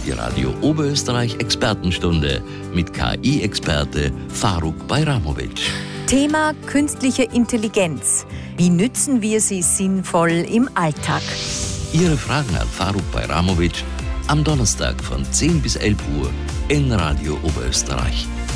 die Radio Oberösterreich Expertenstunde mit KI-Experte Faruk Bayramovic. Thema künstliche Intelligenz. Wie nützen wir sie sinnvoll im Alltag? Ihre Fragen an Faruk Bayramovic am Donnerstag von 10 bis 11 Uhr in Radio Oberösterreich.